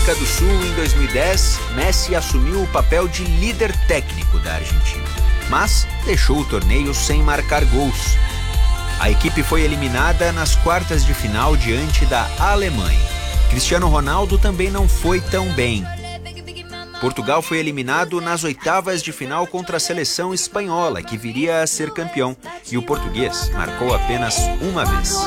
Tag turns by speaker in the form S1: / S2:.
S1: América do Sul, em 2010, Messi assumiu o papel de líder técnico da Argentina, mas deixou o torneio sem marcar gols. A equipe foi eliminada nas quartas de final diante da Alemanha. Cristiano Ronaldo também não foi tão bem. Portugal foi eliminado nas oitavas de final contra a seleção espanhola, que viria a ser campeão, e o português marcou apenas uma vez.